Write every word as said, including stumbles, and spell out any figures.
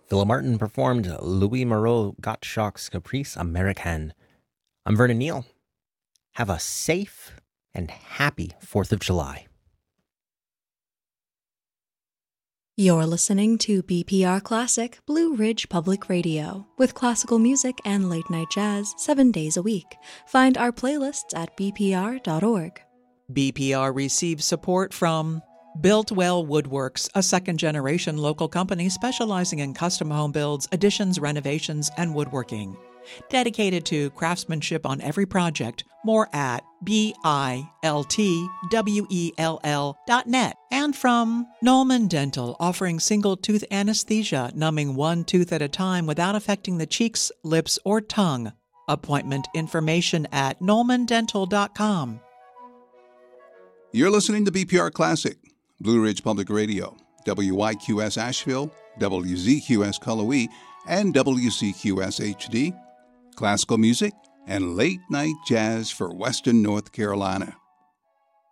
Philip Martin performed Louis Moreau Gottschalk's Caprice Americaine. I'm Vernon Neal. Have a safe and happy fourth of July. You're listening to B P R Classic Blue Ridge Public Radio with classical music and late night jazz seven days a week. Find our playlists at b p r dot org. B P R receives support from Builtwell Woodworks, a second-generation local company specializing in custom home builds, additions, renovations, and woodworking. Dedicated to craftsmanship on every project. More at B I L T W E L L dot net. And from Nolman Dental, offering single-tooth anesthesia, numbing one tooth at a time without affecting the cheeks, lips, or tongue. Appointment information at nolman dental dot com. You're listening to B P R Classic, Blue Ridge Public Radio, W Y Q S Asheville, W Z Q S Cullowhee, and W C Q S H D. Classical music and late-night jazz for Western North Carolina.